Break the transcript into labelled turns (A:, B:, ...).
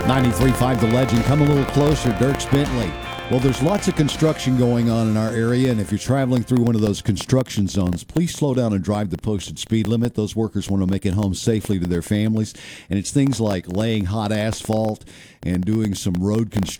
A: 93.5 The Legend. Come a little closer. Dirks Bentley. Well, there's lots of construction going on in our area, and if you're traveling through one of those construction zones, please slow down and drive the posted speed limit. Those workers want to make it home safely to their families, and it's things like laying hot asphalt and doing some road construction